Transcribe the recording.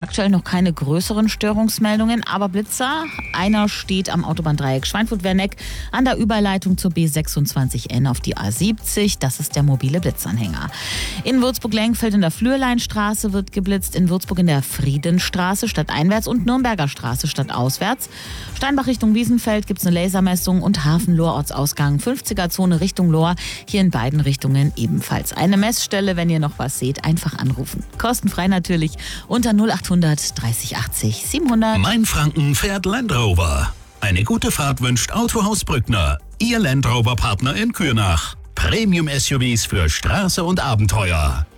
aktuell noch keine größeren Störungsmeldungen, aber Blitzer. Einer steht am Autobahndreieck Schweinfurt-Werneck an der Überleitung zur B26N auf die A70. Das ist der mobile Blitzanhänger. In Würzburg-Lengfeld in der Flürleinstraße wird geblitzt. In Würzburg in der Friedenstraße stadteinwärts und Nürnberger Straße stadtauswärts. Steinbach Richtung Wiesenfeld gibt es eine Lasermessung und Hafen-Lohr-Ortsausgang 50er-Zone Richtung Lohr. Hier in beiden Richtungen ebenfalls eine Messstelle. Wenn ihr noch was seht, einfach anrufen. Kostenfrei natürlich unter 0800 30 80 700. Mainfranken fährt Land Rover. Eine gute Fahrt wünscht Autohaus Brückner. Ihr Land Rover Partner in Kürnach. Premium-SUVs für Straße und Abenteuer.